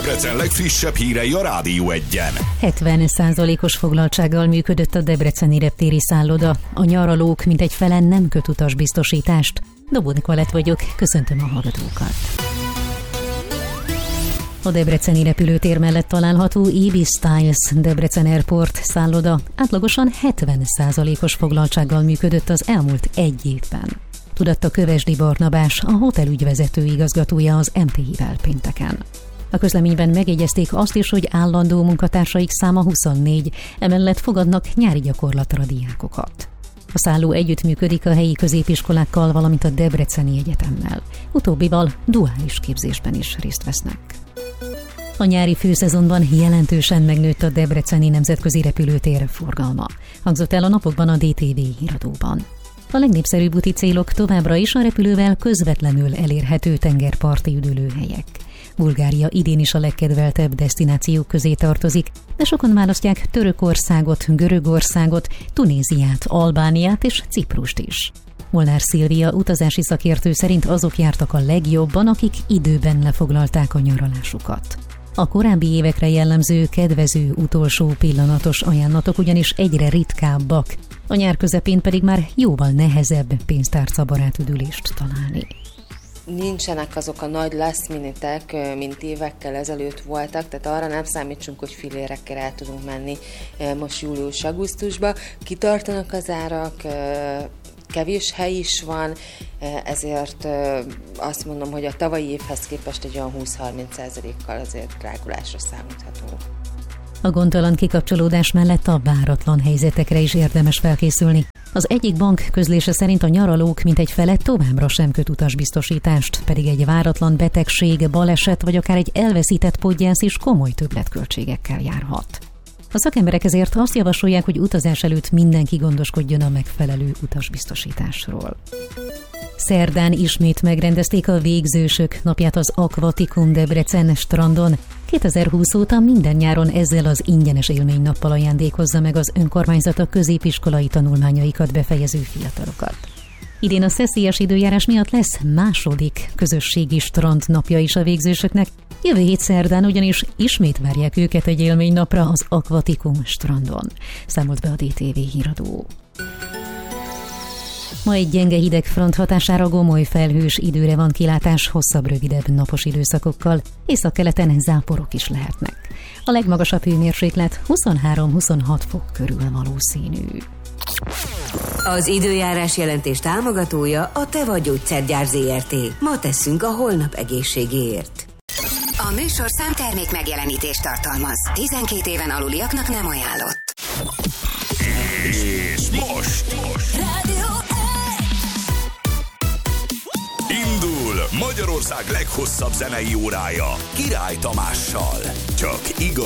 Debrecen legfrissebb hírei a Rádió Egyen. 70%-os foglaltsággal működött a debreceni reptéri szálloda. A nyaralók mintegy fele nem köt utasbiztosítást. Dobó Nikolett vagyok, köszöntöm a hallgatókat. A debreceni repülőtér mellett található Ibis Styles Debrecen Airport szálloda átlagosan 70%-os foglaltsággal működött az elmúlt egy évben. Tudatta Kövesdi Barnabás, a hotelügyvezető igazgatója az MTI-vel pénteken. A közleményben megjegyezték azt is, hogy állandó munkatársaik száma 24, emellett fogadnak nyári gyakorlatra diákokat. A szálló együttműködik a helyi középiskolákkal, valamint a Debreceni Egyetemmel. Utóbbival duális képzésben is részt vesznek. A nyári főszezonban jelentősen megnőtt a debreceni nemzetközi repülőtér forgalma. Hangzott el a napokban a DTV híradóban. A legnépszerűbb úti célok továbbra is a repülővel közvetlenül elérhető tengerparti üdülőhelyek. Bulgária idén is a legkedveltebb desztinációk közé tartozik, de sokan választják Törökországot, Görögországot, Tunéziát, Albániát és Ciprust is. Molnár Szilvia utazási szakértő szerint azok jártak a legjobban, akik időben lefoglalták a nyaralásukat. A korábbi évekre jellemző, kedvező, utolsó pillanatos ajánlatok ugyanis egyre ritkábbak, a nyár közepén pedig már jóval nehezebb pénztárcabarát üdülést találni. Nincsenek azok a nagy last minute-ek, mint évekkel ezelőtt voltak, tehát arra nem számítsunk, hogy fillérekkel el tudunk menni most július-augusztusba. Kitartanak az árak, kevés hely is van, ezért azt mondom, hogy a tavalyi évhez képest egy olyan 20-30%-kal azért drágulásra számíthatunk. A gondtalan kikapcsolódás mellett a váratlan helyzetekre is érdemes felkészülni. Az egyik bank közlése szerint a nyaralók mintegy fele továbbra sem köt utasbiztosítást, pedig egy váratlan betegség, baleset vagy akár egy elveszített podgyász is komoly többletköltségekkel járhat. A szakemberek ezért azt javasolják, hogy utazás előtt mindenki gondoskodjon a megfelelő utasbiztosításról. Szerdán ismét megrendezték a végzősök napját az Aquaticum Debrecen strandon. 2020 óta minden nyáron ezzel az ingyenes élménynappal ajándékozza meg az önkormányzat a középiskolai tanulmányaikat befejező fiatalokat. Idén a szeszélyes időjárás miatt lesz második közösségi strand napja is a végzősöknek. Jövő hét szerdán ugyanis ismét várják őket egy élménynapra az Aquaticum strandon, számolt be a DTV híradó. Ma egy gyenge hidegfront hatására gomoly felhős időre van kilátás hosszabb, rövidebb napos időszakokkal, északkeleten záporok is lehetnek. A legmagasabb hőmérséklet 23-26 fok körül valószínű. Az időjárás jelentés támogatója a Teva Gyógyszergyár ZRT. Ma tesszünk a holnap egészségéért. A műsor számtermék megjelenítést tartalmaz. 12 éven aluliaknak nem ajánlott. És most Rádió indul Magyarország leghosszabb zenei órája Király Tamással. Csak igaz.